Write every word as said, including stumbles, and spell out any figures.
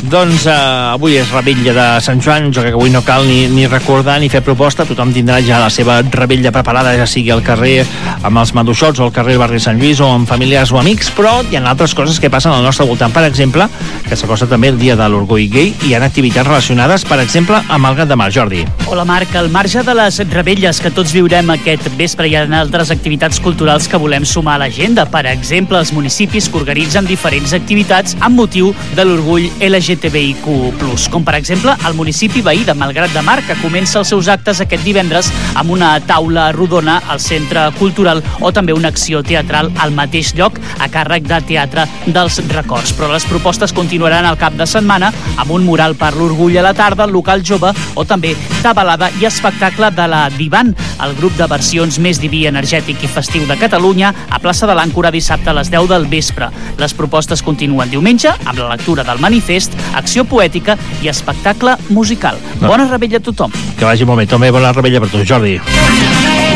Doncs eh, avui és revetlla de Sant Joan, jo crec que avui no cal ni, ni recordar ni fer proposta, tothom tindrà ja la seva revetlla preparada, ja sigui al carrer amb els maduixots o al carrer del barri Sant Lluís o amb familiars o amics, però hi ha altres coses que passen al nostre voltant. Per exemple, que s'acosta també el dia de l'orgull gai i hi ha activitats relacionades, per exemple, amb el Gat de Mar. Jordi. Hola Marc, al marge de les revetlles que tots viurem aquest vespre, hi ha altres activitats culturals que volem sumar a l'agenda. Per exemple, els municipis que organitzen diferents activitats amb motiu de l'orgull L G T B I Q plus, com per exemple el municipi veí de Malgrat de Mar, que comença els seus actes aquest divendres amb una taula rodona al Centre Cultural o també una acció teatral al mateix lloc a càrrec de Teatre dels Records. Però les propostes continuaran al cap de setmana amb un mural per l'orgull a la tarda, el local jove o també tabalada i espectacle de la Divan, el grup de versions més diví, energètic i festiu de Catalunya, a plaça de l'Àncora dissabte a les deu del vespre. Les propostes continuen diumenge amb la lectura del manifest, acció poètica i espectacle musical. No. Bona revetlla a tothom. Que vagi molt bé. També bona revetlla per tu, Jordi.